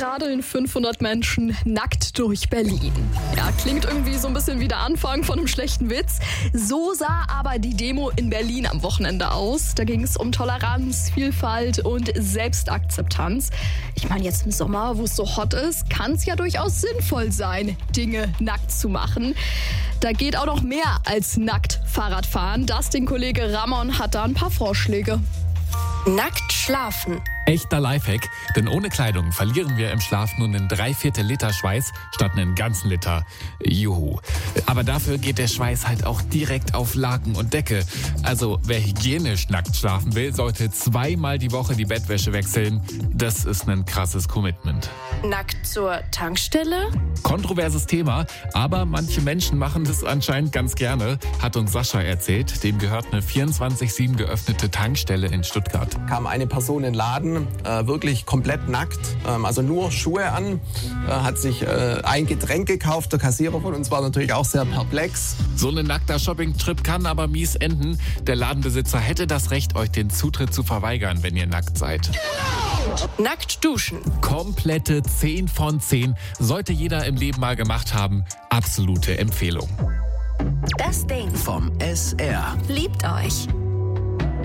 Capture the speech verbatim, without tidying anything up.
radeln fünfhundert Menschen nackt durch Berlin. Ja, klingt irgendwie so ein bisschen wie der Anfang von einem schlechten Witz. So sah aber die Demo in Berlin am Wochenende aus. Da ging es um Toleranz, Vielfalt und Selbstakzeptanz. Ich meine, jetzt im Sommer, wo es so hot ist, kann es ja durchaus sinnvoll sein, Dinge nackt zu machen. Da geht auch noch mehr als nackt Fahrradfahren. Dustin-Kollege Ramon hat da ein paar Vorschläge. Nackt schlafen. Echter Lifehack, denn ohne Kleidung verlieren wir im Schlaf nur einen Dreiviertel Liter Schweiß statt einen ganzen Liter. Juhu. Aber dafür geht der Schweiß halt auch direkt auf Laken und Decke. Also wer hygienisch nackt schlafen will, sollte zweimal die Woche die Bettwäsche wechseln. Das ist ein krasses Commitment. Nackt zur Tankstelle? Kontroverses Thema, aber manche Menschen machen das anscheinend ganz gerne, hat uns Sascha erzählt. Dem gehört eine vierundzwanzig sieben geöffnete Tankstelle in Stuttgart. Kam eine Person in den Laden, äh, wirklich komplett nackt, ähm, also nur Schuhe an, äh, hat sich äh, ein Getränk gekauft. Der Kassierer von uns war natürlich auch sehr perplex. So ein nackter Shopping-Trip kann aber mies enden. Der Ladenbesitzer hätte das Recht, euch den Zutritt zu verweigern, wenn ihr nackt seid. Nackt duschen. Komplette zehn von zehn. Sollte jeder im Leben mal gemacht haben. Absolute Empfehlung. Das Ding vom S R. liebt euch.